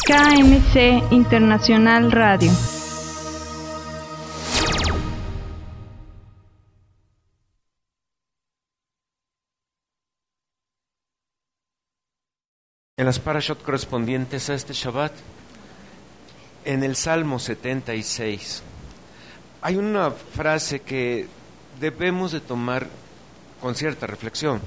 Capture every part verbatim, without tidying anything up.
K M C Internacional Radio. En las parashot correspondientes a este Shabbat, en el Salmo setenta y seis, hay una frase que debemos de tomar con cierta reflexión.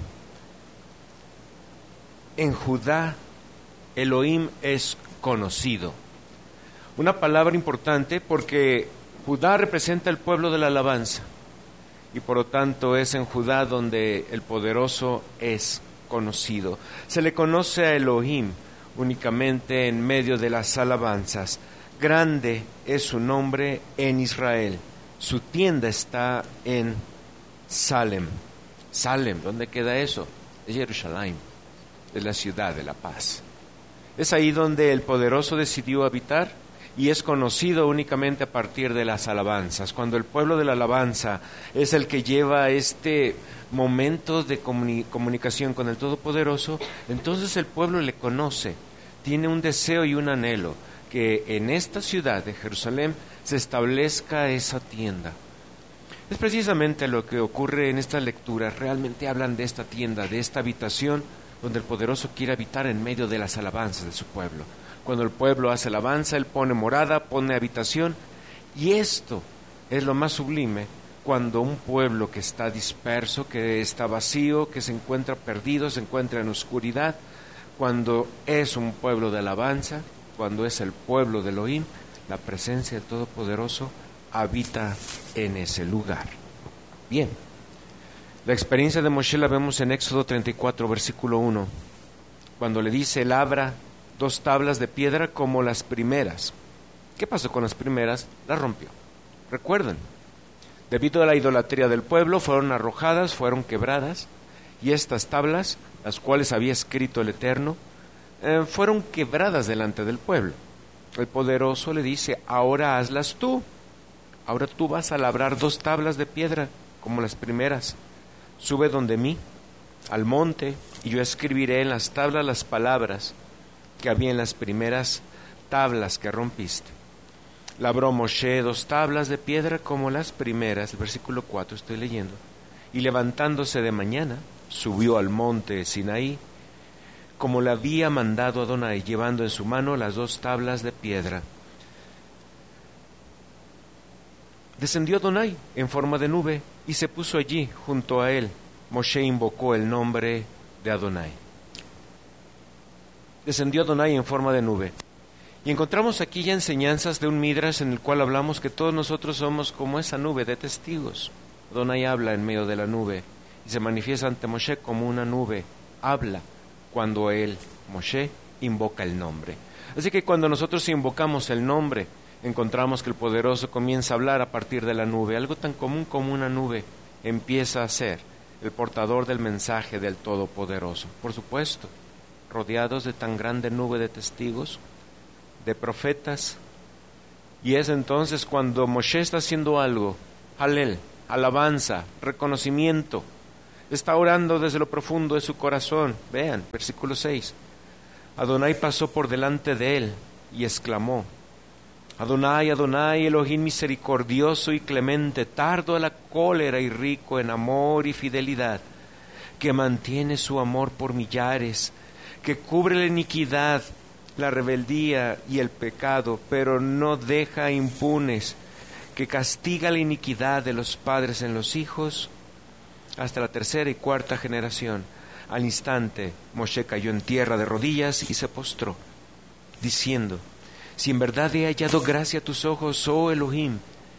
En Judá, Elohim es conocido. Una palabra importante porque Judá representa el pueblo de la alabanza y por lo tanto es en Judá donde el poderoso es conocido. Se le conoce a Elohim únicamente en medio de las alabanzas. Grande es su nombre en Israel. Su tienda está en Salem. Salem, ¿dónde queda eso? Es Jerusalén, es la ciudad de la paz. Es ahí donde el poderoso decidió habitar y es conocido únicamente a partir de las alabanzas. Cuando el pueblo de la alabanza es el que lleva este momento de comuni- comunicación con el Todopoderoso, entonces el pueblo le conoce, tiene un deseo y un anhelo que en esta ciudad de Jerusalén se establezca esa tienda. Es precisamente lo que ocurre en estas lecturas. Realmente hablan de esta tienda, de esta habitación donde el poderoso quiere habitar en medio de las alabanzas de su pueblo. Cuando el pueblo hace alabanza, él pone morada, pone habitación, y esto es lo más sublime cuando un pueblo que está disperso, que está vacío, que se encuentra perdido, se encuentra en oscuridad, cuando es un pueblo de alabanza, cuando es el pueblo de Elohim, la presencia del Todopoderoso habita en ese lugar. Bien, la experiencia de Moshe la vemos en Éxodo treinta y cuatro, versículo uno, cuando le dice, labra dos tablas de piedra como las primeras. ¿Qué pasó con las primeras? Las rompió. Recuerden, debido a la idolatría del pueblo, fueron arrojadas, fueron quebradas, y estas tablas, las cuales había escrito el Eterno, eh, fueron quebradas delante del pueblo. El poderoso le dice, ahora hazlas tú. Ahora tú vas a labrar dos tablas de piedra, como las primeras. Sube donde mí, al monte, y yo escribiré en las tablas las palabras que había en las primeras tablas que rompiste. Labró Moshe dos tablas de piedra como las primeras, el versículo cuatro estoy leyendo, y levantándose de mañana, subió al monte Sinaí, como le había mandado Adonai, llevando en su mano las dos tablas de piedra. Descendió Adonai en forma de nube y se puso allí junto a él. Moshe invocó el nombre de Adonai. Descendió Adonai en forma de nube. Y encontramos aquí ya enseñanzas de un Midrash en el cual hablamos que todos nosotros somos como esa nube de testigos. Adonai habla en medio de la nube y se manifiesta ante Moshe como una nube. Habla cuando él, Moshe, invoca el nombre. Así que cuando nosotros invocamos el nombre, encontramos que el poderoso comienza a hablar a partir de la nube. Algo tan común como una nube empieza a ser el portador del mensaje del Todopoderoso. Por supuesto, rodeados de tan grande nube de testigos, de profetas, y es entonces cuando Moshe está haciendo algo, halel, alabanza, reconocimiento, está orando desde lo profundo de su corazón. Vean, versículo seis, Adonai pasó por delante de él y exclamó, Adonai, Adonai, Elohim misericordioso y clemente, tardo a la cólera y rico en amor y fidelidad, que mantiene su amor por millares, que cubre la iniquidad, la rebeldía y el pecado, pero no deja impunes, que castiga la iniquidad de los padres en los hijos hasta la tercera y cuarta generación. Al instante, Moshe cayó en tierra de rodillas y se postró, diciendo, si en verdad he hallado gracia a tus ojos, oh Elohim,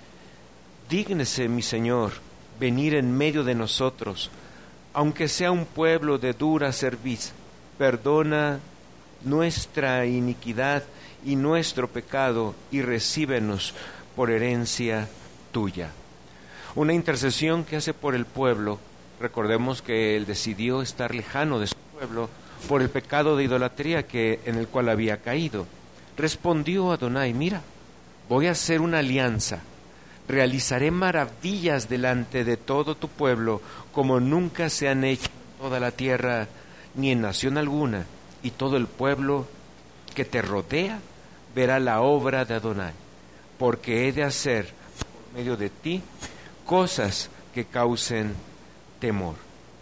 dígnese, mi Señor, venir en medio de nosotros, aunque sea un pueblo de dura cerviz, perdona nuestra iniquidad y nuestro pecado, y recíbenos por herencia tuya. Una intercesión que hace por el pueblo. Recordemos que él decidió estar lejano de su pueblo por el pecado de idolatría que, en el cual había caído. Respondió Adonai, mira, voy a hacer una alianza, realizaré maravillas delante de todo tu pueblo, como nunca se han hecho en toda la tierra, ni en nación alguna, y todo el pueblo que te rodea verá la obra de Adonai, porque he de hacer por medio de ti cosas que causen temor.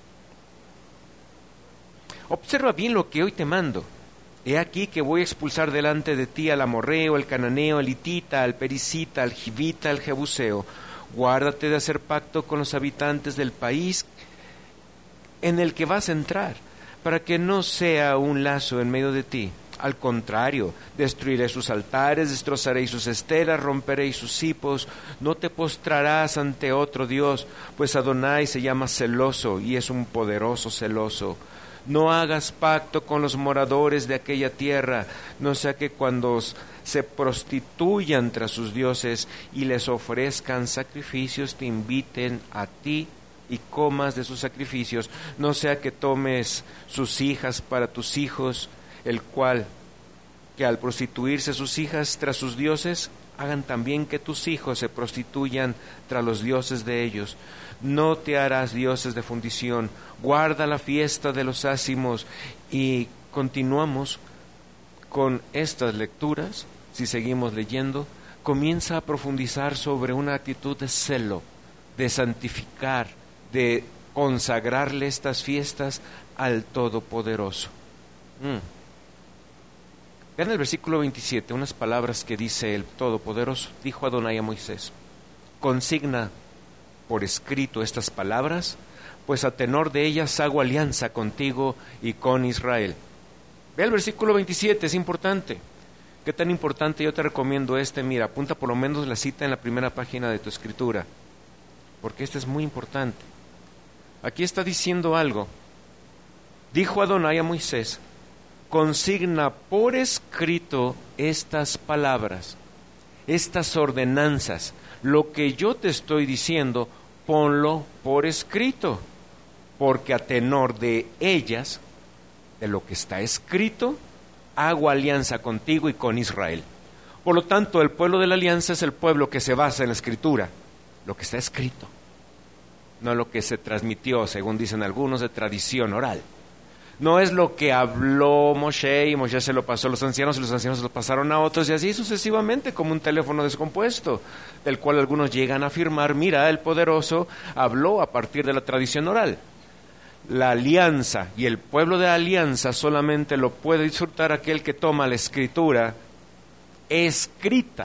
Observa bien lo que hoy te mando. He aquí que voy a expulsar delante de ti al amorreo, al cananeo, al hitita, al pericita, al jivita, al jebuseo. Guárdate de hacer pacto con los habitantes del país en el que vas a entrar, para que no sea un lazo en medio de ti. Al contrario, destruiré sus altares, destrozaré sus estelas, romperé sus cipos. No te postrarás ante otro Dios, pues Adonai se llama celoso y es un poderoso celoso. No hagas pacto con los moradores de aquella tierra, no sea que cuando se prostituyan tras sus dioses y les ofrezcan sacrificios, te inviten a ti y comas de sus sacrificios, no sea que tomes sus hijas para tus hijos, el cual, que al prostituirse sus hijas tras sus dioses, hagan también que tus hijos se prostituyan tras los dioses de ellos. No te harás dioses de fundición, guarda la fiesta de los ácimos. Y continuamos con estas lecturas. Si seguimos leyendo, comienza a profundizar sobre una actitud de celo, de santificar, de consagrarle estas fiestas al Todopoderoso. Mm. Vean el versículo veintisiete, unas palabras que dice el Todopoderoso. Dijo Adonai a Moisés: consigna por escrito estas palabras, pues a tenor de ellas hago alianza contigo y con Israel. Ve el versículo veintisiete, es importante. ¿Qué tan importante? Yo te recomiendo este. Mira, apunta por lo menos la cita en la primera página de tu escritura, porque este es muy importante. Aquí está diciendo algo. Dijo Adonai a Moisés: consigna por escrito estas palabras, estas ordenanzas. Lo que yo te estoy diciendo, ponlo por escrito, porque a tenor de ellas, de lo que está escrito, hago alianza contigo y con Israel. Por lo tanto, el pueblo de la alianza es el pueblo que se basa en la escritura, lo que está escrito, no lo que se transmitió, según dicen algunos, de tradición oral. No es lo que habló Moshe y Moshe se lo pasó a los ancianos y los ancianos se lo pasaron a otros y así sucesivamente, como un teléfono descompuesto, del cual algunos llegan a afirmar: mira, el poderoso habló a partir de la tradición oral. La alianza y el pueblo de la alianza solamente lo puede disfrutar aquel que toma la escritura escrita,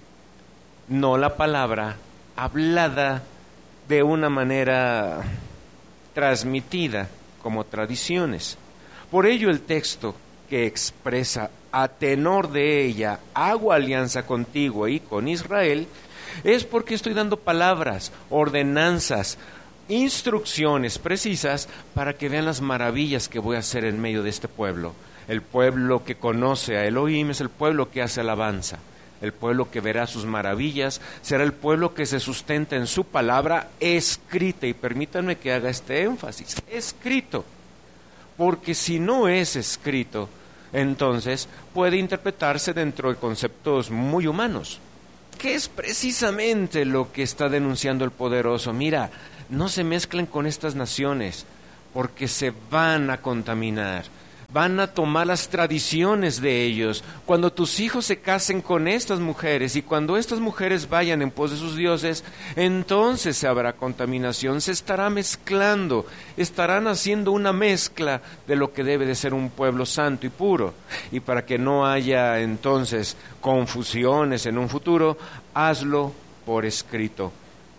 no la palabra hablada de una manera transmitida como tradiciones. Por ello el texto que expresa a tenor de ella hago alianza contigo y con Israel es porque estoy dando palabras, ordenanzas, instrucciones precisas para que vean las maravillas que voy a hacer en medio de este pueblo. El pueblo que conoce a Elohim es el pueblo que hace alabanza. El pueblo que verá sus maravillas será el pueblo que se sustenta en su palabra escrita. Y permítanme que haga este énfasis: escrito. Porque si no es escrito, entonces puede interpretarse dentro de conceptos muy humanos. ¿Qué es precisamente lo que está denunciando el poderoso? Mira, no se mezclen con estas naciones, porque se van a contaminar. Van a tomar las tradiciones de ellos. Cuando tus hijos se casen con estas mujeres y cuando estas mujeres vayan en pos de sus dioses, entonces se habrá contaminación, se estará mezclando, estarán haciendo una mezcla de lo que debe de ser un pueblo santo y puro. Y para que no haya entonces confusiones en un futuro, hazlo por escrito.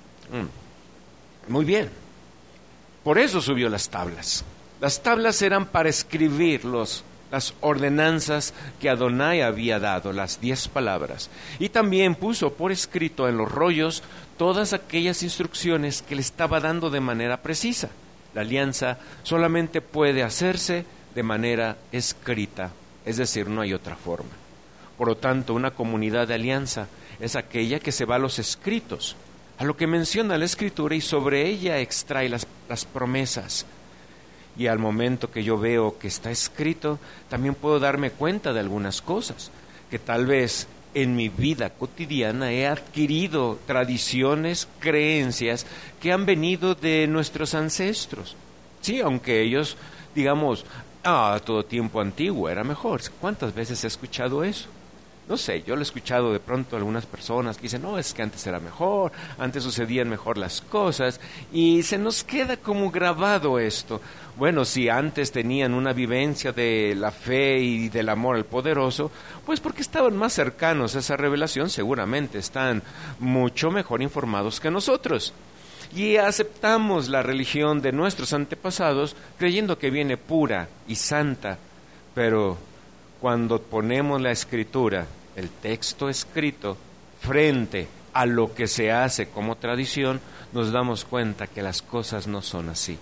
Mm. Muy bien. Por eso subió las tablas. Las tablas eran para escribir los, las ordenanzas que Adonai había dado, las diez palabras. Y también puso por escrito en los rollos todas aquellas instrucciones que le estaba dando de manera precisa. La alianza solamente puede hacerse de manera escrita, es decir, no hay otra forma. Por lo tanto, una comunidad de alianza es aquella que se va a los escritos, a lo que menciona la Escritura y sobre ella extrae las, las promesas. Y al momento que yo veo que está escrito, también puedo darme cuenta de algunas cosas, que tal vez en mi vida cotidiana he adquirido tradiciones, creencias que han venido de nuestros ancestros. Sí, aunque ellos, digamos, Ah, todo tiempo antiguo era mejor. ¿Cuántas veces he escuchado eso? No sé, yo lo he escuchado de pronto a algunas personas que dicen, no, es que antes era mejor, antes sucedían mejor las cosas, y se nos queda como grabado esto. Bueno, si antes tenían una vivencia de la fe y del amor al poderoso, pues porque estaban más cercanos a esa revelación, seguramente están mucho mejor informados que nosotros. Y aceptamos la religión de nuestros antepasados creyendo que viene pura y santa, pero cuando ponemos la escritura, el texto escrito, frente a lo que se hace como tradición, nos damos cuenta que las cosas no son así.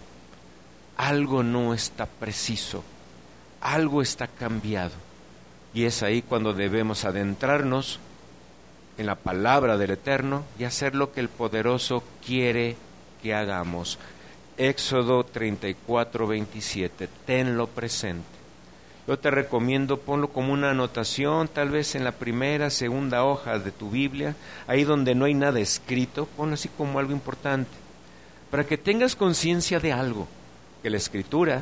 Algo no está preciso, algo está cambiado. Y es ahí cuando debemos adentrarnos en la palabra del Eterno y hacer lo que el Poderoso quiere que hagamos. Éxodo treinta y cuatro, veintisiete, tenlo presente. Yo te recomiendo, ponlo como una anotación, tal vez en la primera, segunda hoja de tu Biblia, ahí donde no hay nada escrito, ponlo así como algo importante, para que tengas conciencia de algo, que la Escritura,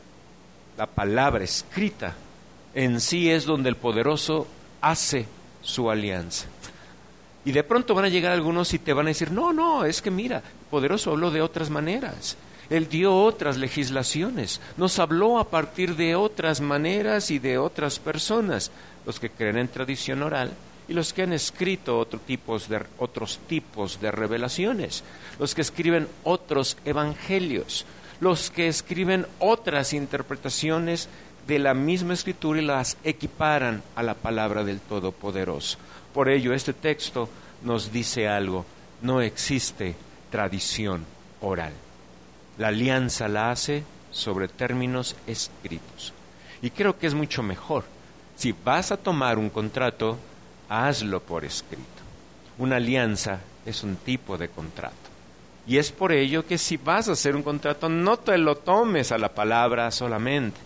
la palabra escrita, en sí es donde el Poderoso hace su alianza. Y de pronto van a llegar algunos y te van a decir, no, no, es que mira, el Poderoso habló de otras maneras. Él dio otras legislaciones, nos habló a partir de otras maneras y de otras personas, los que creen en tradición oral y los que han escrito otro tipos de, otros tipos de revelaciones, los que escriben otros evangelios, los que escriben otras interpretaciones de la misma escritura y las equiparan a la palabra del Todopoderoso. Por ello, este texto nos dice algo, no existe tradición oral. La alianza la hace sobre términos escritos. Y creo que es mucho mejor. Si vas a tomar un contrato, hazlo por escrito. Una alianza es un tipo de contrato. Y es por ello que si vas a hacer un contrato, no te lo tomes a la palabra solamente.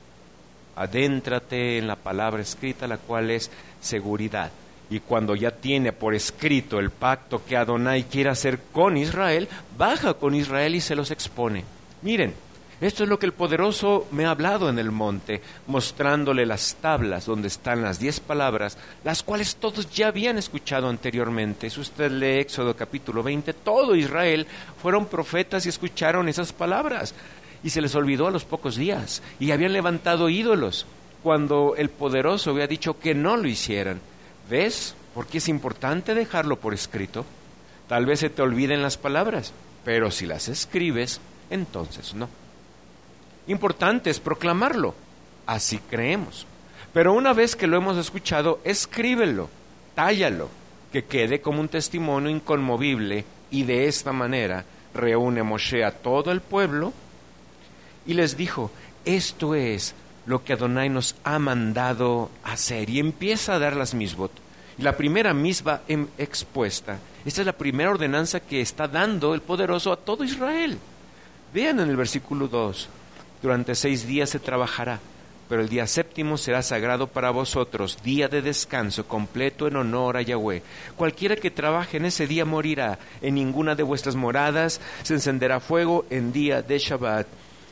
Adéntrate en la palabra escrita, la cual es seguridad. Y cuando ya tiene por escrito el pacto que Adonai quiere hacer con Israel, baja con Israel y se los expone. Miren, esto es lo que el Poderoso me ha hablado en el monte, mostrándole las tablas donde están las diez palabras, las cuales todos ya habían escuchado anteriormente. Si usted lee Éxodo capítulo veinte, todo Israel fueron profetas y escucharon esas palabras. Y se les olvidó a los pocos días, y habían levantado ídolos, cuando el Poderoso había dicho que no lo hicieran. ¿Ves? Porque es importante dejarlo por escrito. Tal vez se te olviden las palabras, pero si las escribes, entonces no. Importante es proclamarlo, así creemos. Pero una vez que lo hemos escuchado, escríbelo, tállalo, que quede como un testimonio inconmovible, y de esta manera reúne Moshe a todo el pueblo y les dijo, esto es lo que Adonai nos ha mandado hacer, y empieza a dar las misbot. Y la primera misba em, expuesta, esta es la primera ordenanza que está dando el Poderoso a todo Israel. Vean en el versículo dos, durante seis días se trabajará, pero el día séptimo será sagrado para vosotros, día de descanso completo en honor a Yahweh. Cualquiera que trabaje en ese día morirá, en ninguna de vuestras moradas se encenderá fuego en día de Shabbat.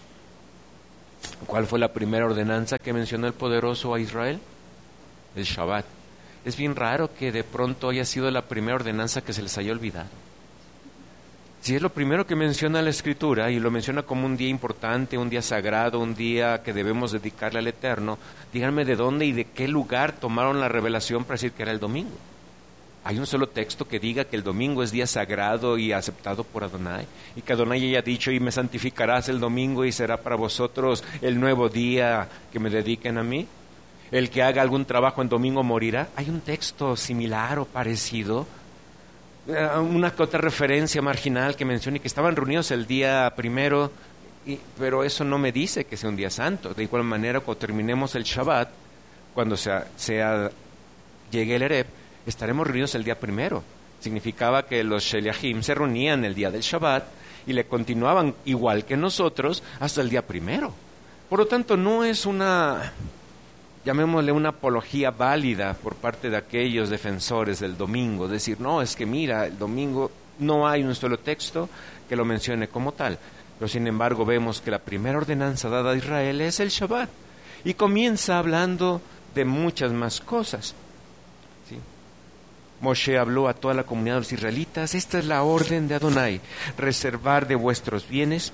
¿Cuál fue la primera ordenanza que mencionó el Poderoso a Israel? El Shabbat. Es bien raro que de pronto haya sido la primera ordenanza que se les haya olvidado. Si es lo primero que menciona la Escritura, y lo menciona como un día importante, un día sagrado, un día que debemos dedicarle al Eterno, díganme de dónde y de qué lugar tomaron la revelación para decir que era el domingo. ¿Hay un solo texto que diga que el domingo es día sagrado y aceptado por Adonai? Y que Adonai haya dicho, y me santificarás el domingo y será para vosotros el nuevo día que me dediquen a mí. El que haga algún trabajo en domingo morirá. ¿Hay un texto similar o parecido? Una que otra referencia marginal que mencione que estaban reunidos el día primero, y, pero eso no me dice que sea un día santo. De igual manera, cuando terminemos el Shabbat, cuando sea, sea llegue el Ereb, estaremos reunidos el día primero. Significaba que los Sheliachim se reunían el día del Shabbat y le continuaban igual que nosotros hasta el día primero. Por lo tanto, no es una, llamémosle una apología válida por parte de aquellos defensores del domingo, decir, no, es que mira, el domingo no hay un solo texto que lo mencione como tal. Pero sin embargo vemos que la primera ordenanza dada a Israel es el Shabbat. Y comienza hablando de muchas más cosas. ¿Sí? Moshe habló a toda la comunidad de los israelitas: esta es la orden de Adonai, reservar de vuestros bienes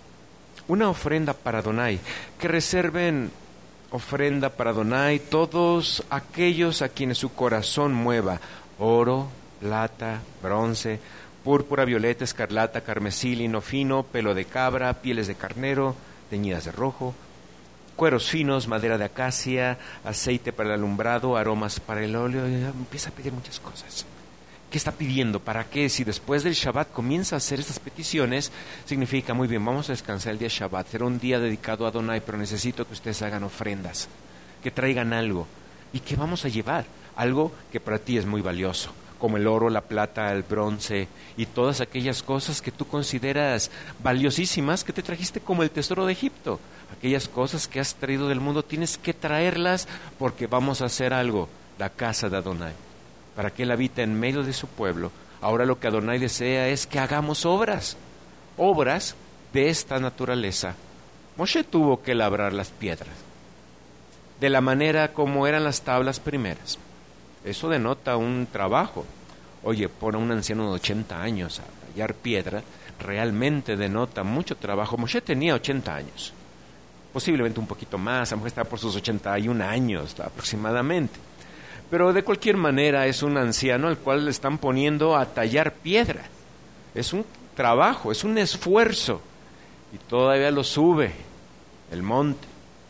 una ofrenda para Adonai, que reserven ofrenda para Adonai todos aquellos a quienes su corazón mueva: oro, plata, bronce, púrpura, violeta, escarlata, carmesí, lino fino, pelo de cabra, pieles de carnero, teñidas de rojo, cueros finos, madera de acacia, aceite para el alumbrado, aromas para el óleo. Y empieza a pedir muchas cosas. ¿Qué está pidiendo? ¿Para qué? Si después del Shabbat comienza a hacer estas peticiones, significa: muy bien, vamos a descansar el día Shabbat, será un día dedicado a Adonai, pero necesito que ustedes hagan ofrendas, que traigan algo. ¿Y qué vamos a llevar? Algo que para ti es muy valioso, como el oro, la plata, el bronce y todas aquellas cosas que tú consideras valiosísimas, que te trajiste como el tesoro de Egipto. Aquellas cosas que has traído del mundo, tienes que traerlas porque vamos a hacer algo, la casa de Adonai, para que Él habite en medio de su pueblo. Ahora lo que Adonai desea es que hagamos obras, obras de esta naturaleza. Moshe tuvo que labrar las piedras, de la manera como eran las tablas primeras. Eso denota un trabajo. Oye, pon a un anciano de ochenta años a tallar piedra, realmente denota mucho trabajo. Moshe tenía ochenta años, posiblemente un poquito más, a lo mejor estaba por sus ochenta y un años aproximadamente. Pero de cualquier manera es un anciano al cual le están poniendo a tallar piedra. Es un trabajo, es un esfuerzo. Y todavía lo sube el monte.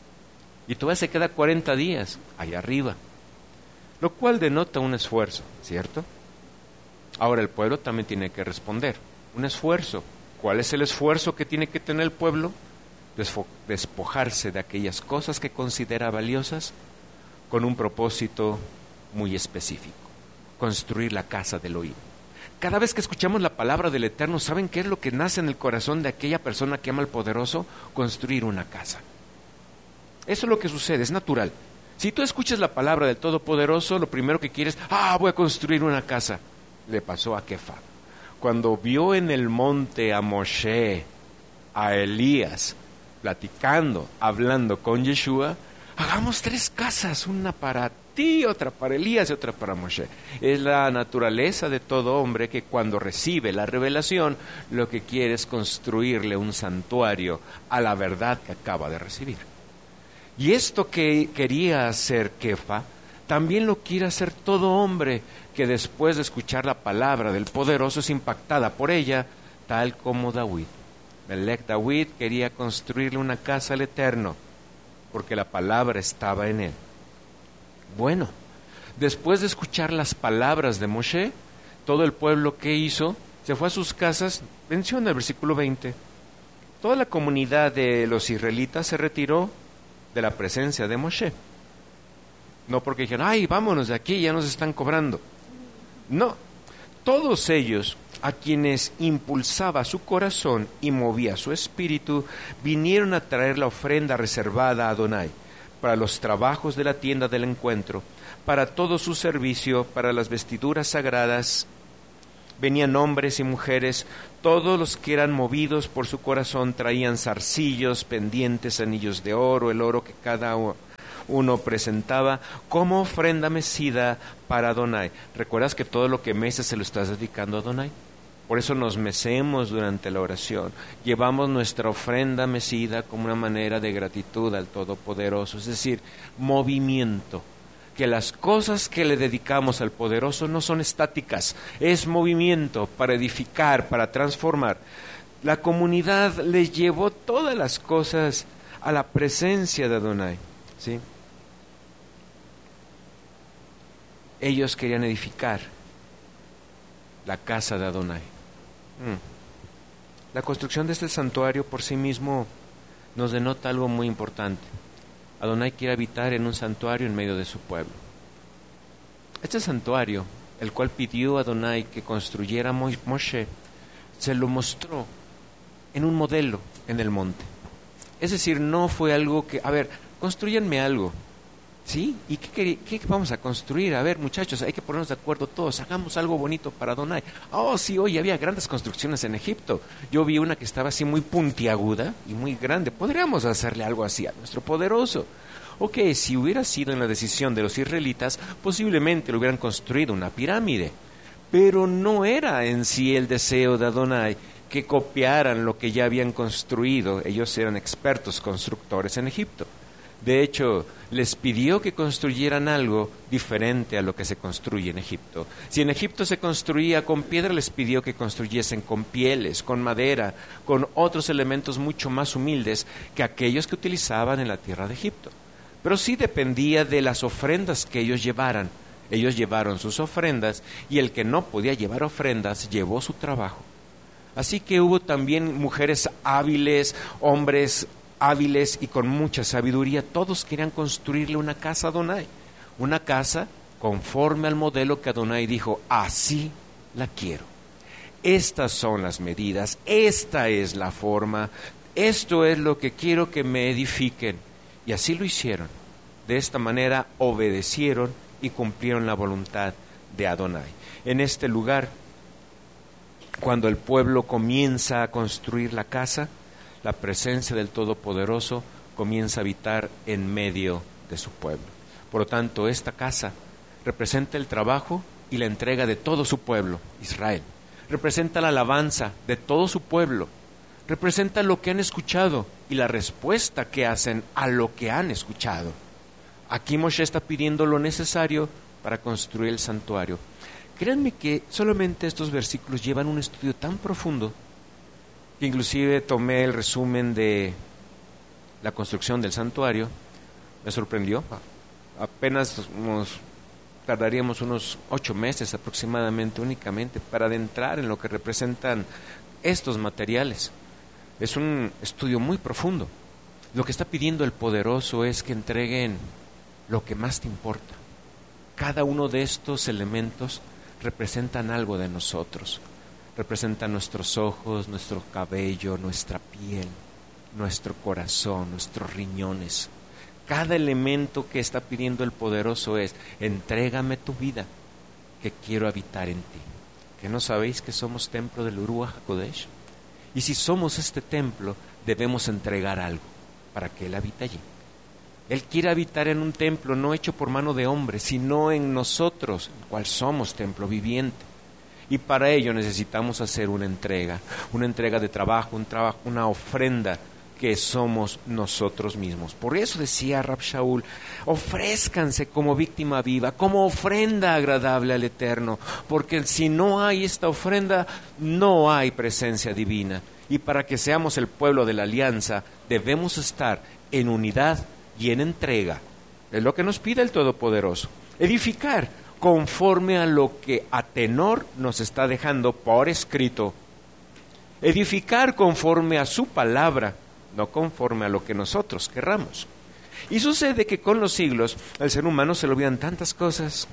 Y todavía se queda cuarenta días allá arriba. Lo cual denota un esfuerzo, ¿cierto? Ahora el pueblo también tiene que responder. Un esfuerzo. ¿Cuál es el esfuerzo que tiene que tener el pueblo? Desfo- despojarse de aquellas cosas que considera valiosas con un propósito muy específico: construir la casa de Elohim. Cada vez que escuchamos la palabra del Eterno, ¿saben qué es lo que nace en el corazón de aquella persona que ama al Poderoso? Construir una casa. Eso es lo que sucede, es natural. Si tú escuchas la palabra del Todopoderoso, lo primero que quieres: ah, voy a construir una casa. Le pasó a Kefa. Cuando vio en el monte a Moshe, a Elías, platicando, hablando con Yeshua: hagamos tres casas, una para ti, otra para Elías y otra para Moshe. Es la naturaleza de todo hombre que cuando recibe la revelación, lo que quiere es construirle un santuario a la verdad que acaba de recibir. Y esto que quería hacer Kefa, también lo quiere hacer todo hombre que después de escuchar la palabra del Poderoso es impactada por ella, tal como David. Melech David quería construirle una casa al Eterno, porque la palabra estaba en él. Bueno, después de escuchar las palabras de Moshe, todo el pueblo, ¿qué hizo? Se fue a sus casas. Menciona el versículo veinte. Toda la comunidad de los israelitas se retiró de la presencia de Moshe. No porque dijeron: ay, vámonos de aquí, ya nos están cobrando. No, todos ellos, a quienes impulsaba su corazón y movía su espíritu, vinieron a traer la ofrenda reservada a Adonai, para los trabajos de la tienda del encuentro, para todo su servicio, para las vestiduras sagradas. Venían hombres y mujeres, todos los que eran movidos por su corazón traían zarcillos, pendientes, anillos de oro, el oro que cada uno presentaba como ofrenda mecida para Adonai. ¿Recuerdas que todo lo que meces se lo estás dedicando a Adonai? Por eso nos mecemos durante la oración. Llevamos nuestra ofrenda mecida como una manera de gratitud al Todopoderoso, es decir, movimiento. Que las cosas que le dedicamos al Poderoso no son estáticas, es movimiento para edificar, para transformar. La comunidad les llevó todas las cosas a la presencia de Adonai, ¿sí? Ellos querían edificar la casa de Adonai. Hmm. La construcción de este santuario por sí mismo nos denota algo muy importante. Adonai quiere habitar en un santuario en medio de su pueblo. Este santuario, el cual pidió a Adonai que construyera Moshe, se lo mostró en un modelo en el monte. Es decir, no fue algo que, a ver, construyanme algo. ¿Sí? ¿Y qué, qué, qué vamos a construir? A ver, muchachos, hay que ponernos de acuerdo todos, hagamos algo bonito para Adonai. Oh, sí, oye, había grandes construcciones en Egipto. Yo vi una que estaba así muy puntiaguda y muy grande. Podríamos hacerle algo así a nuestro poderoso. Ok, si hubiera sido en la decisión de los israelitas, posiblemente le hubieran construido una pirámide. Pero no era en sí el deseo de Adonai que copiaran lo que ya habían construido. Ellos eran expertos constructores en Egipto. De hecho, les pidió que construyeran algo diferente a lo que se construye en Egipto. Si en Egipto se construía con piedra, les pidió que construyesen con pieles, con madera, con otros elementos mucho más humildes que aquellos que utilizaban en la tierra de Egipto. Pero sí dependía de las ofrendas que ellos llevaran. Ellos llevaron sus ofrendas y el que no podía llevar ofrendas llevó su trabajo. Así que hubo también mujeres hábiles, hombres hábiles y con mucha sabiduría. Todos querían construirle una casa a Adonai, una casa conforme al modelo que Adonai dijo, así la quiero. Estas son las medidas, esta es la forma, esto es lo que quiero que me edifiquen. Y así lo hicieron. De esta manera obedecieron y cumplieron la voluntad de Adonai. En este lugar, cuando el pueblo comienza a construir la casa, la presencia del Todopoderoso comienza a habitar en medio de su pueblo. Por lo tanto, esta casa representa el trabajo y la entrega de todo su pueblo, Israel. Representa la alabanza de todo su pueblo. Representa lo que han escuchado y la respuesta que hacen a lo que han escuchado. Aquí Moshe está pidiendo lo necesario para construir el santuario. Créanme que solamente estos versículos llevan un estudio tan profundo que inclusive tomé el resumen de la construcción del santuario. Me sorprendió. Apenas nos tardaríamos unos ocho meses aproximadamente únicamente para adentrar en lo que representan estos materiales. Es un estudio muy profundo. Lo que está pidiendo el poderoso es que entreguen lo que más te importa. Cada uno de estos elementos representan algo de nosotros. Representan nuestros ojos, nuestro cabello, nuestra piel, nuestro corazón, nuestros riñones. Cada elemento que está pidiendo el poderoso es, entrégame tu vida, que quiero habitar en ti. ¿Que no sabéis que somos templo del Ruach HaKodesh? Y si somos este templo, debemos entregar algo para que Él habite allí. Él quiere habitar en un templo no hecho por mano de hombre, sino en nosotros, el cual somos templo viviente. Y para ello necesitamos hacer una entrega, una entrega de trabajo, un trabajo, una ofrenda que somos nosotros mismos. Por eso decía Rab Shaul, ofrézcanse como víctima viva, como ofrenda agradable al Eterno, porque si no hay esta ofrenda, no hay presencia divina. Y para que seamos el pueblo de la alianza, debemos estar en unidad y en entrega. Es lo que nos pide el Todopoderoso. Edificar conforme a lo que Atenor nos está dejando por escrito. Edificar conforme a su palabra, no conforme a lo que nosotros querramos. Y sucede que con los siglos al ser humano se le olvidan tantas cosas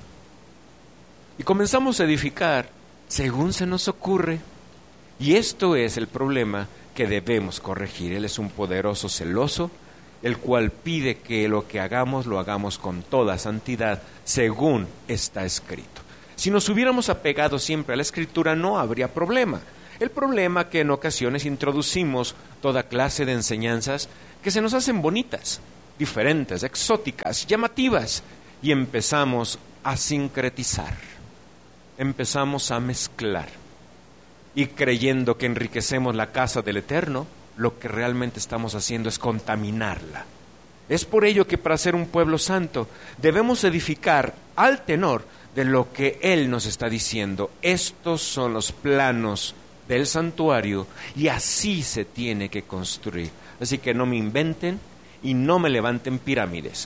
y comenzamos a edificar según se nos ocurre. Y esto es el problema que debemos corregir. Él es un poderoso celoso, el cual pide que lo que hagamos lo hagamos con toda santidad, según está escrito. Si nos hubiéramos apegado siempre a la Escritura, no habría problema. El problema es que en ocasiones introducimos toda clase de enseñanzas que se nos hacen bonitas, diferentes, exóticas, llamativas, y empezamos a sincretizar, empezamos a mezclar, y creyendo que enriquecemos la casa del Eterno, lo que realmente estamos haciendo es contaminarla. Es por ello que para ser un pueblo santo debemos edificar al tenor de lo que Él nos está diciendo. Estos son los planos del santuario y así se tiene que construir. Así que no me inventen y no me levanten pirámides.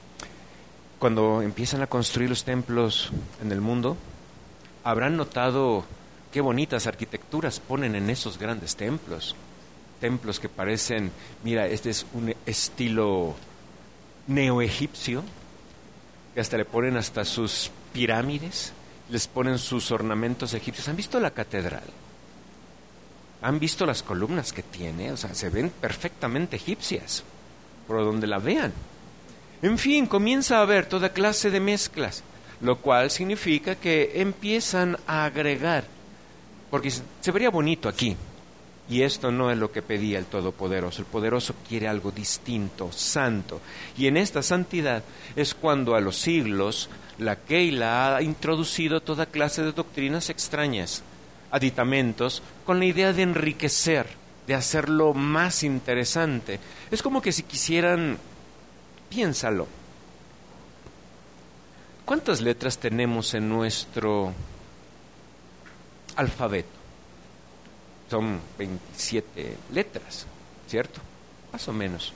Cuando empiezan a construir los templos en el mundo, habrán notado qué bonitas arquitecturas ponen en esos grandes templos. Templos que parecen, mira, este es un estilo neoegipcio, que hasta le ponen hasta sus pirámides, les ponen sus ornamentos egipcios. ¿Han visto la catedral? ¿Han visto las columnas que tiene? O sea, se ven perfectamente egipcias, por donde la vean. En fin, comienza a haber toda clase de mezclas, lo cual significa que empiezan a agregar, porque se vería bonito aquí, y esto no es lo que pedía el Todopoderoso. El Poderoso quiere algo distinto, santo, y en esta santidad es cuando a los siglos la Keila ha introducido toda clase de doctrinas extrañas, aditamentos, con la idea de enriquecer, de hacerlo más interesante. Es como que si quisieran, piénsalo, ¿cuántas letras tenemos en nuestro alfabeto? Son veintisiete letras, ¿cierto? Más o menos.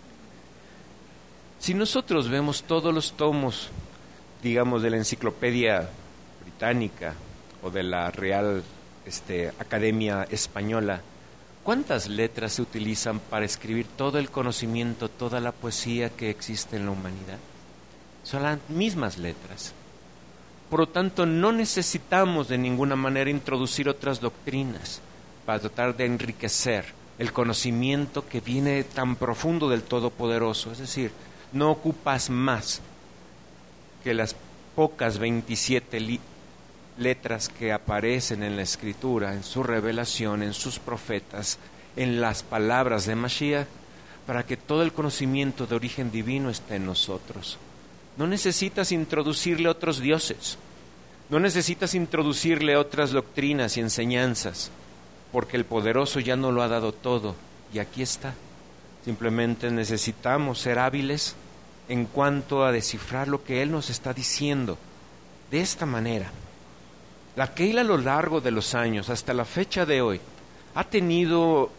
Si nosotros vemos todos los tomos, digamos, de la Enciclopedia Británica o de la Real este, Academia Española, ¿cuántas letras se utilizan para escribir todo el conocimiento, toda la poesía que existe en la humanidad? Son las mismas letras. Por lo tanto, no necesitamos de ninguna manera introducir otras doctrinas para tratar de enriquecer el conocimiento que viene tan profundo del Todopoderoso. Es decir, no ocupas más que las pocas veintisiete li- letras que aparecen en la Escritura, en su revelación, en sus profetas, en las palabras de Mashiach, para que todo el conocimiento de origen divino esté en nosotros. No necesitas introducirle otros dioses, no necesitas introducirle otras doctrinas y enseñanzas, porque el Poderoso ya no lo ha dado todo, y aquí está. Simplemente necesitamos ser hábiles en cuanto a descifrar lo que Él nos está diciendo. De esta manera, la Keila a lo largo de los años, hasta la fecha de hoy, ha tenido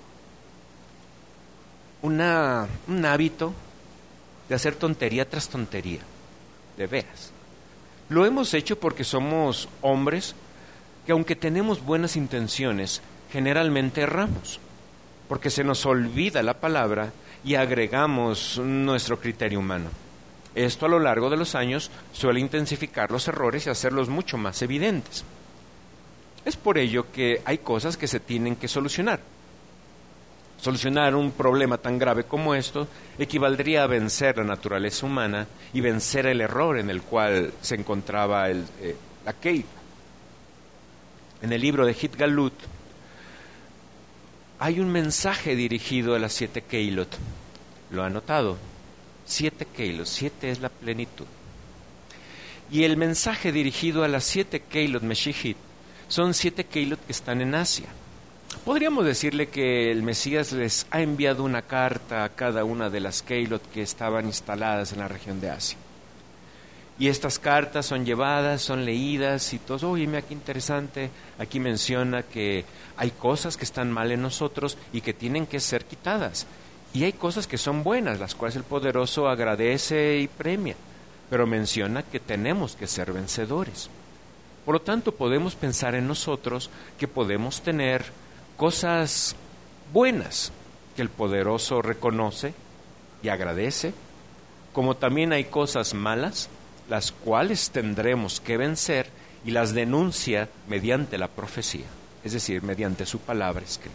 una, un hábito de hacer tontería tras tontería, de veras. Lo hemos hecho porque somos hombres que, aunque tenemos buenas intenciones, generalmente erramos, porque se nos olvida la palabra y agregamos nuestro criterio humano. Esto a lo largo de los años suele intensificar los errores y hacerlos mucho más evidentes. Es por ello que hay cosas que se tienen que solucionar. Solucionar un problema tan grave como esto equivaldría a vencer la naturaleza humana y vencer el error en el cual se encontraba el, eh, la Keila. En el libro de Hit Galut hay un mensaje dirigido a las siete Keilot. Lo ha notado. Siete Keilot, siete es la plenitud. Y el mensaje dirigido a las siete Keilot Meshihit son siete Keilot que están en Asia. Podríamos decirle que el Mesías les ha enviado una carta a cada una de las Keilot que estaban instaladas en la región de Asia. Y estas cartas son llevadas, son leídas y todos, oye, mira qué interesante, aquí menciona que hay cosas que están mal en nosotros y que tienen que ser quitadas. Y hay cosas que son buenas, las cuales el Poderoso agradece y premia, pero menciona que tenemos que ser vencedores. Por lo tanto, podemos pensar en nosotros que podemos tener cosas buenas que el Poderoso reconoce y agradece, como también hay cosas malas, las cuales tendremos que vencer y las denuncia mediante la profecía, es decir, mediante su palabra escrita.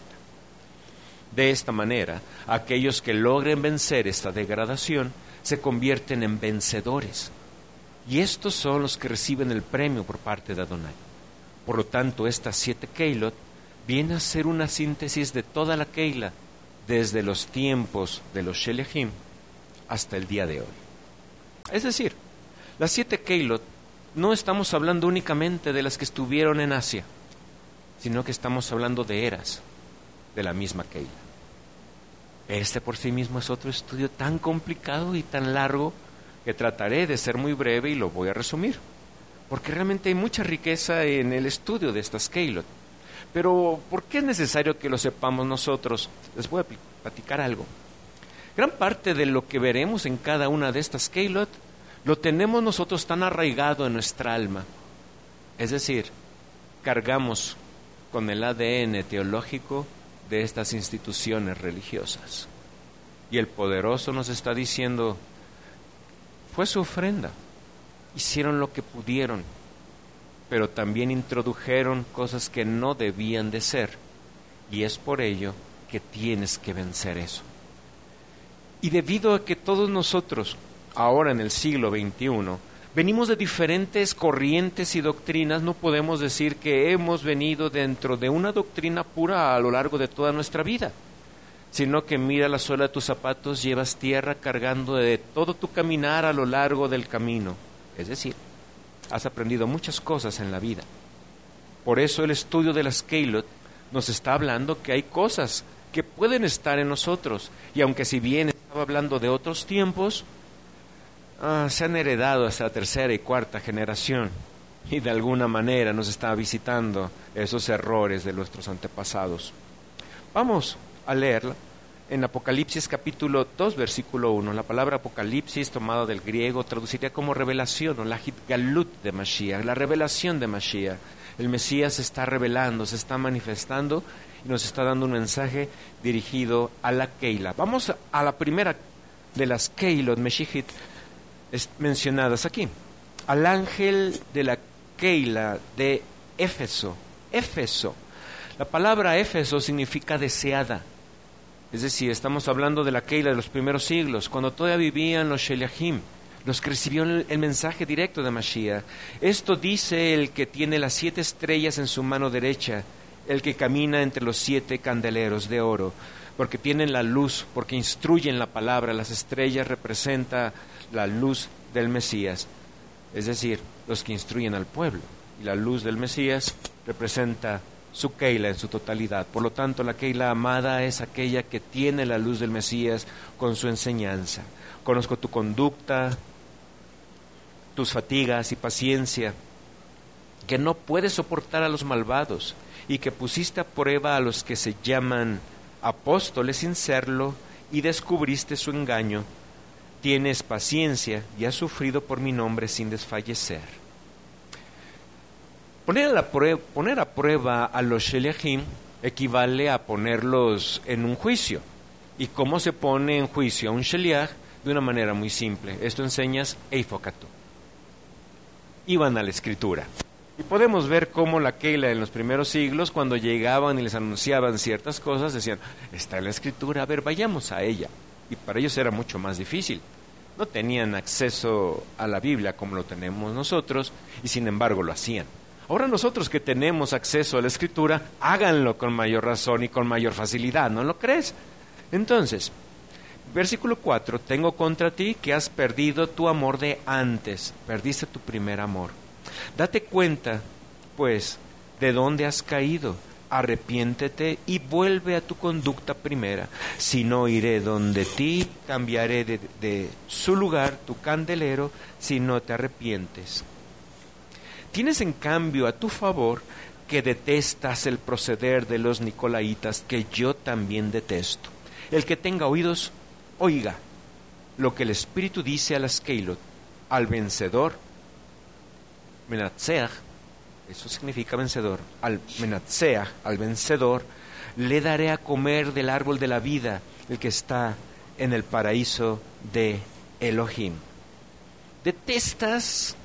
De esta manera, aquellos que logren vencer esta degradación se convierten en vencedores, y estos son los que reciben el premio por parte de Adonai. Por lo tanto, estas siete Keilot vienen a ser una síntesis de toda la Keila, desde los tiempos de los Shelechim hasta el día de hoy. Es decir, las siete Keilot no estamos hablando únicamente de las que estuvieron en Asia, sino que estamos hablando de eras de la misma Keila. Este por sí mismo es otro estudio tan complicado y tan largo que trataré de ser muy breve y lo voy a resumir, porque realmente hay mucha riqueza en el estudio de estas Keilot. Pero, ¿por qué es necesario que lo sepamos nosotros? Les voy a platicar algo. Gran parte de lo que veremos en cada una de estas Keilot lo tenemos nosotros tan arraigado en nuestra alma. Es decir, cargamos con el A D N teológico de estas instituciones religiosas. Y el Poderoso nos está diciendo, fue su ofrenda, hicieron lo que pudieron, pero también introdujeron cosas que no debían de ser, y es por ello que tienes que vencer eso. Y debido a que todos nosotros, ahora en el siglo veintiuno, venimos de diferentes corrientes y doctrinas. No podemos decir que hemos venido dentro de una doctrina pura a lo largo de toda nuestra vida, sino que mira la suela de tus zapatos, llevas tierra cargando de todo tu caminar a lo largo del camino. Es decir, has aprendido muchas cosas en la vida. Por eso el estudio de las Keilot nos está hablando que hay cosas que pueden estar en nosotros, y aunque si bien estaba hablando de otros tiempos, ah, se han heredado hasta la tercera y cuarta generación, y de alguna manera nos está visitando esos errores de nuestros antepasados. Vamos a leerla en Apocalipsis capítulo dos, versículo uno. La palabra Apocalipsis, tomada del griego, traduciría como revelación, o la Hitgalut de Mashiach, la revelación de Mashiach. El Mesías se está revelando, se está manifestando y nos está dando un mensaje dirigido a la Keila. Vamos a la primera de las Keilot, Meshihit, mencionadas aquí. Al ángel de la Keila de Éfeso. Éfeso. La palabra Éfeso significa deseada. Es decir, estamos hablando de la Keila de los primeros siglos, cuando todavía vivían los Sheliachim, los que recibieron el, el mensaje directo de Mashiach. Esto dice el que tiene las siete estrellas en su mano derecha, el que camina entre los siete candeleros de oro, porque tienen la luz, porque instruyen la palabra. Las estrellas representan la luz del Mesías, es decir, los que instruyen al pueblo, y la luz del Mesías representa su Keila en su totalidad. Por lo tanto, la Keila amada es aquella que tiene la luz del Mesías con su enseñanza. Conozco tu conducta, tus fatigas y paciencia, que no puedes soportar a los malvados, y que pusiste a prueba a los que se llaman apóstoles sin serlo, y descubriste su engaño. Tienes paciencia y has sufrido por mi nombre sin desfallecer. Poner a, la prueba, poner a prueba a los Sheliachim equivale a ponerlos en un juicio. ¿Y cómo se pone en juicio a un Sheliach? De una manera muy simple. Esto enseñas Eifokatu. Iban a la Escritura. Y podemos ver cómo la Keila en los primeros siglos, cuando llegaban y les anunciaban ciertas cosas, decían, está en la Escritura, a ver, vayamos a ella. Y para ellos era mucho más difícil. No tenían acceso a la Biblia como lo tenemos nosotros, y sin embargo lo hacían. Ahora nosotros que tenemos acceso a la Escritura, háganlo con mayor razón y con mayor facilidad, ¿no lo crees? Entonces, versículo cuatro, tengo contra ti que has perdido tu amor de antes, perdiste tu primer amor. Date cuenta, pues, de dónde has caído, arrepiéntete y vuelve a tu conducta primera. Si no, iré donde ti, cambiaré de, de su lugar tu candelero, si no te arrepientes. Tienes en cambio a tu favor que detestas el proceder de los nicolaitas, que yo también detesto. El que tenga oídos, oiga lo que el Espíritu dice a las Keilot. Al vencedor, Menatseach, eso significa vencedor, al Menatseach, al vencedor, le daré a comer del árbol de la vida, el que está en el paraíso de Elohim. Detestas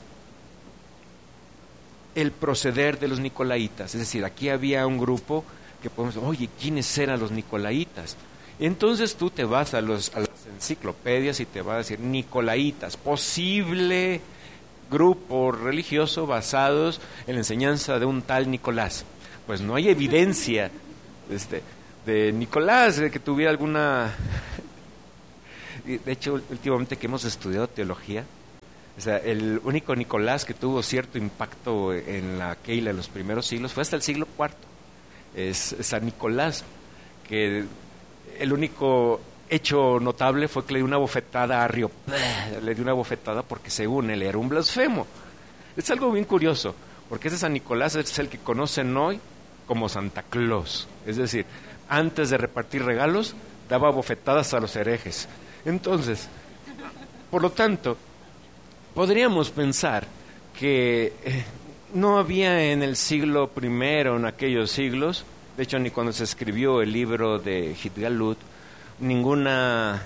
el proceder de los nicolaitas, es decir, aquí había un grupo que podemos decir, oye, ¿quiénes eran los nicolaitas? Entonces tú te vas a, los, a las enciclopedias y te va a decir, nicolaitas, posible grupo religioso basados en la enseñanza de un tal Nicolás. Pues no hay evidencia este, de Nicolás, de que tuviera alguna... De hecho, últimamente que hemos estudiado teología, o sea, el único Nicolás que tuvo cierto impacto en la Keila en los primeros siglos fue hasta el siglo cuarto. Es San Nicolás, que el único hecho notable fue que le dio una bofetada a Arrio. Le dio una bofetada porque según él era un blasfemo. Es algo bien curioso, porque ese San Nicolás es el que conocen hoy como Santa Claus. Es decir, antes de repartir regalos, daba bofetadas a los herejes. Entonces, por lo tanto, podríamos pensar que eh, no había en el siglo primero, en aquellos siglos, de hecho ni cuando se escribió el libro de Hitgalut, ninguna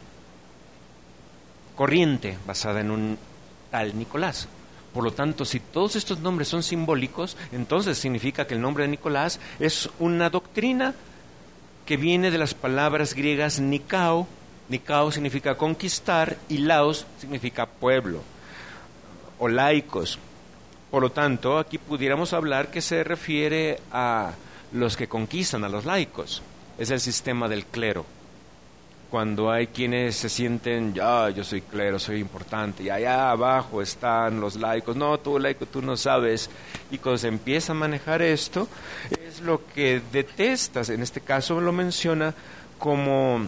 corriente basada en un tal Nicolás. Por lo tanto, si todos estos nombres son simbólicos, entonces significa que el nombre de Nicolás es una doctrina que viene de las palabras griegas nikao, Nikao significa conquistar y laos significa pueblo o laicos. Por lo tanto, aquí pudiéramos hablar que se refiere a los que conquistan, a los laicos. Es el sistema del clero. Cuando hay quienes se sienten, ya, yo soy clero, soy importante, y allá abajo están los laicos, no, tú laico, tú no sabes. Y cuando se empieza a manejar esto, es lo que detestas. En este caso lo menciona como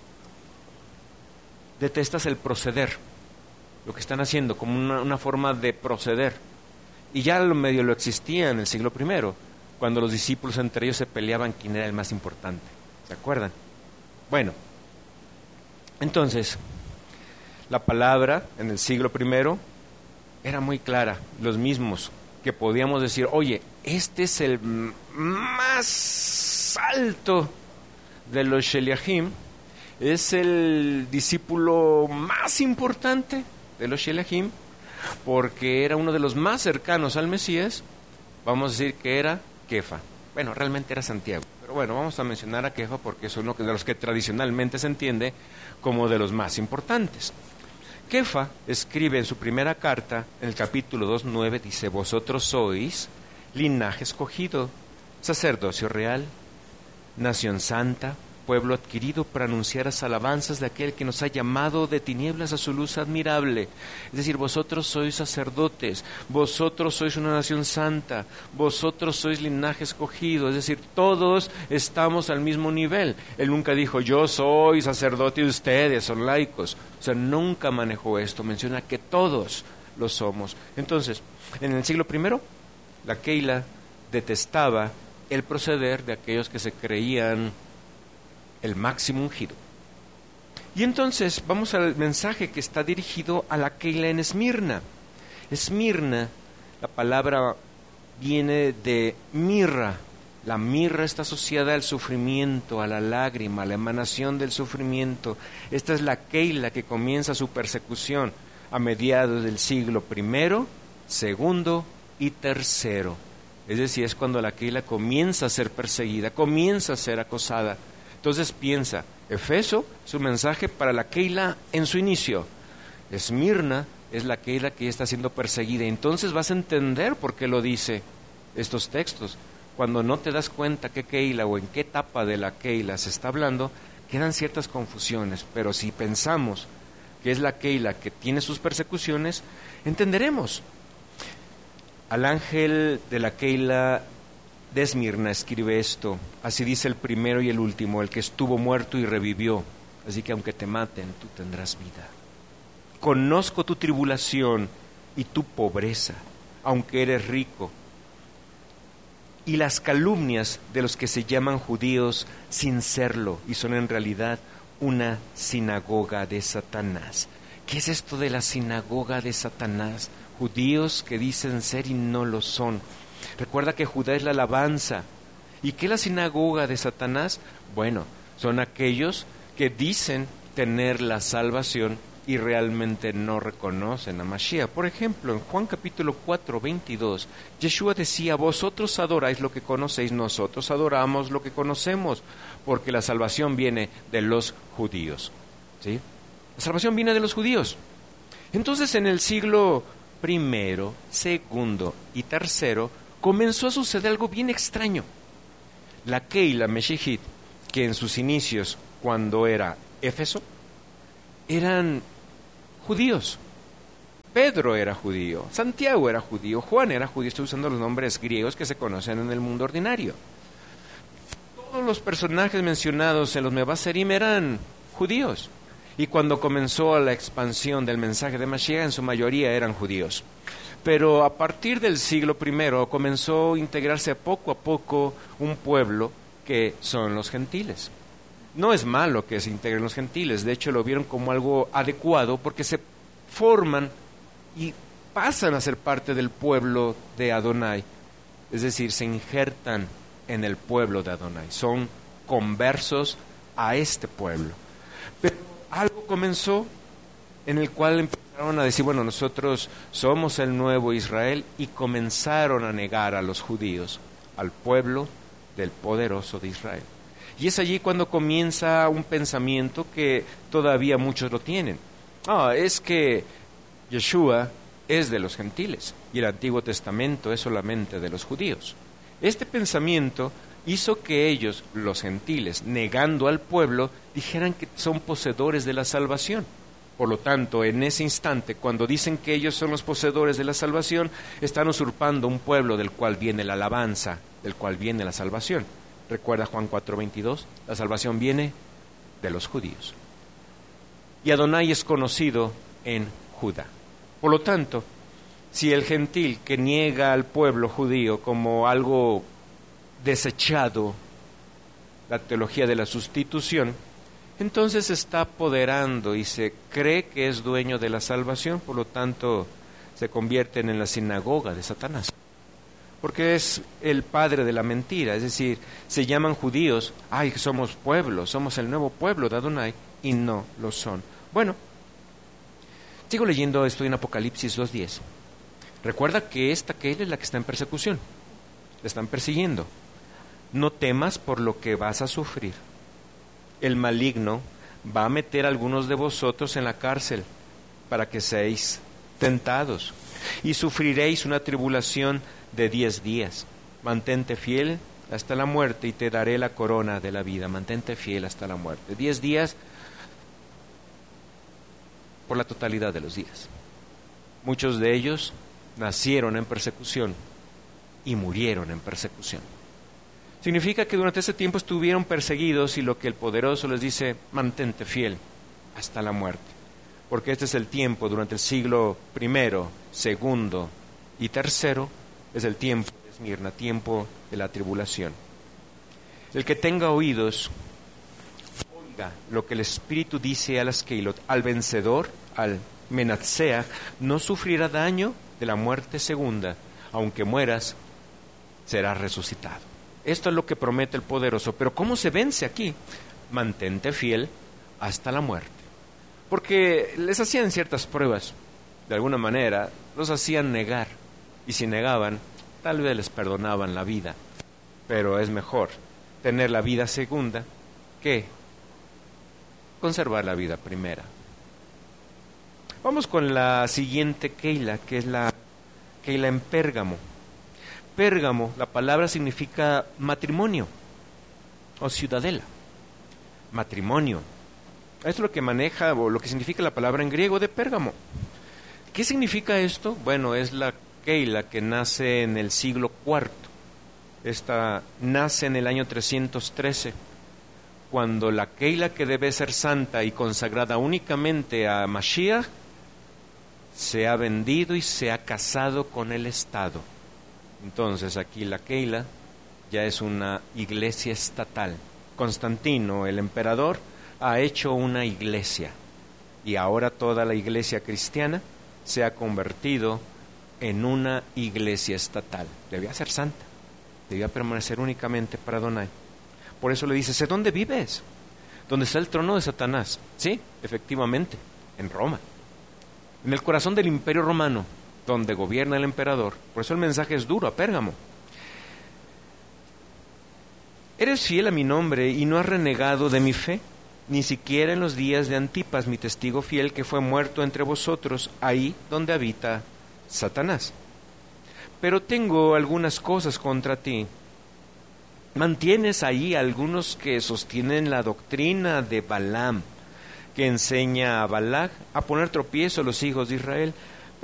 detestas el proceder, lo que están haciendo, como una, una forma de proceder. Y ya lo medio lo existía en el siglo primero, cuando los discípulos entre ellos se peleaban quién era el más importante. ¿Se acuerdan? Bueno, entonces, la palabra en el siglo primero era muy clara, los mismos que podíamos decir, oye, este es el más alto de los Sheliachim, es el discípulo más importante de los Sheliachim, porque era uno de los más cercanos al Mesías. Vamos a decir que era Kefa. Bueno, realmente era Santiago, pero bueno, vamos a mencionar a Kefa porque es uno de los que tradicionalmente se entiende como de los más importantes. Kefa escribe en su primera carta, en el capítulo dos, nueve, dice, vosotros sois linaje escogido, sacerdocio real, nación santa, pueblo adquirido para anunciar las alabanzas de aquel que nos ha llamado de tinieblas a su luz admirable. Es decir, vosotros sois sacerdotes, vosotros sois una nación santa, vosotros sois linaje escogido, es decir, todos estamos al mismo nivel. Él nunca dijo, yo soy sacerdote y ustedes son laicos. O sea, nunca manejó esto, menciona que todos lo somos. Entonces, en el siglo primero, la Keila detestaba el proceder de aquellos que se creían el máximo ungido. Y entonces vamos al mensaje que está dirigido a la Keila en Esmirna. Esmirna, la palabra viene de mirra. La mirra está asociada al sufrimiento, a la lágrima, a la emanación del sufrimiento. Esta es la Keila que comienza su persecución a mediados del siglo primero, segundo y tercero. Es decir, es cuando la Keila comienza a ser perseguida, comienza a ser acosada. Entonces piensa, Efeso es un mensaje para la Keila en su inicio. Esmirna es la Keila que está siendo perseguida. Entonces vas a entender por qué lo dice estos textos. Cuando no te das cuenta qué Keila o en qué etapa de la Keila se está hablando, quedan ciertas confusiones. Pero si pensamos que es la Keila que tiene sus persecuciones, entenderemos. Al ángel de la Keila de Esmirna escribe esto, así dice el primero y el último, el que estuvo muerto y revivió, así que aunque te maten, tú tendrás vida. Conozco tu tribulación y tu pobreza, aunque eres rico, y las calumnias de los que se llaman judíos sin serlo, y son en realidad una sinagoga de Satanás. ¿Qué es esto de la sinagoga de Satanás? Judíos que dicen ser y no lo son. Recuerda que Judá es la alabanza. ¿Y qué es la sinagoga de Satanás? Bueno, son aquellos que dicen tener la salvación y realmente no reconocen a Mashiach. Por ejemplo, en Juan capítulo cuatro, veintidós, Yeshua decía, vosotros adoráis lo que conocéis, nosotros adoramos lo que conocemos, porque la salvación viene de los judíos. ¿Sí? La salvación viene de los judíos. Entonces, en el siglo primero, segundo y tercero, comenzó a suceder algo bien extraño. La Keila Meshihit, que en sus inicios, cuando era Éfeso, eran judíos. Pedro era judío, Santiago era judío, Juan era judío. Estoy usando los nombres griegos que se conocen en el mundo ordinario. Todos los personajes mencionados en los Mevaserim eran judíos. Y cuando comenzó la expansión del mensaje de Mashiach, en su mayoría eran judíos. Pero a partir del siglo primero comenzó a integrarse poco a poco un pueblo que son los gentiles. No es malo que se integren los gentiles, de hecho lo vieron como algo adecuado porque se forman y pasan a ser parte del pueblo de Adonai. Es decir, se injertan en el pueblo de Adonai, son conversos a este pueblo. Pero algo comenzó en el cual empezaron a decir, bueno, nosotros somos el nuevo Israel, y comenzaron a negar a los judíos, al pueblo del poderoso de Israel. Y es allí cuando comienza un pensamiento que todavía muchos lo tienen. Ah, es que Yeshua es de los gentiles y el Antiguo Testamento es solamente de los judíos. Este pensamiento hizo que ellos, los gentiles, negando al pueblo, dijeran que son poseedores de la salvación. Por lo tanto, en ese instante, cuando dicen que ellos son los poseedores de la salvación, están usurpando un pueblo del cual viene la alabanza, del cual viene la salvación. Recuerda Juan cuatro veintidós, la salvación viene de los judíos. Y Adonai es conocido en Judá. Por lo tanto, si el gentil que niega al pueblo judío como algo desechado, la teología de la sustitución, entonces se está apoderando y se cree que es dueño de la salvación, por lo tanto se convierten en la sinagoga de Satanás, porque es el padre de la mentira. Es decir, se llaman judíos, ay, somos pueblo, somos el nuevo pueblo de Adonai, y no lo son. Bueno, sigo leyendo esto en Apocalipsis dos diez. Recuerda que esta Keila es la que está en persecución, la están persiguiendo. No temas por lo que vas a sufrir. El maligno va a meter a algunos de vosotros en la cárcel para que seáis tentados y sufriréis una tribulación de diez días. Mantente fiel hasta la muerte y te daré la corona de la vida. Mantente fiel hasta la muerte. Diez días por la totalidad de los días. Muchos de ellos nacieron en persecución y murieron en persecución. Significa que durante ese tiempo estuvieron perseguidos y lo que el poderoso les dice, mantente fiel hasta la muerte. Porque este es el tiempo durante el siglo primero, segundo y tercero, es el tiempo de Esmirna, tiempo de la tribulación. El que tenga oídos, oiga lo que el Espíritu dice a las Keilot, al vencedor, al Menatseach, no sufrirá daño de la muerte segunda, aunque mueras, serás resucitado. Esto es lo que promete el poderoso. Pero ¿cómo se vence aquí? Mantente fiel hasta la muerte. Porque les hacían ciertas pruebas, de alguna manera, los hacían negar. Y si negaban, tal vez les perdonaban la vida. Pero es mejor tener la vida segunda que conservar la vida primera. Vamos con la siguiente Keila, que es la Keila en Pérgamo. Pérgamo, la palabra significa matrimonio o ciudadela. Matrimonio. Esto es lo que maneja o lo que significa la palabra en griego de Pérgamo. ¿Qué significa esto? Bueno, es la Keila que nace en el siglo cuarto. Esta nace en el año trescientos trece, cuando la Keila que debe ser santa y consagrada únicamente a Mashiach se ha vendido y se ha casado con el Estado. Entonces aquí la Keila ya es una iglesia estatal. Constantino, el emperador, ha hecho una iglesia y ahora toda la iglesia cristiana se ha convertido en una iglesia estatal. Debía ser santa, debía permanecer únicamente para Adonai. Por eso le dice, ¿sé dónde vives? ¿Dónde está el trono de Satanás? Sí, efectivamente, en Roma, en el corazón del imperio romano, donde gobierna el emperador. Por eso el mensaje es duro a Pérgamo. ¿Eres fiel a mi nombre y no has renegado de mi fe? Ni siquiera en los días de Antipas, mi testigo fiel, que fue muerto entre vosotros, ahí donde habita Satanás. Pero tengo algunas cosas contra ti. Mantienes ahí algunos que sostienen la doctrina de Balaam, que enseña a Balac a poner tropiezo a los hijos de Israel.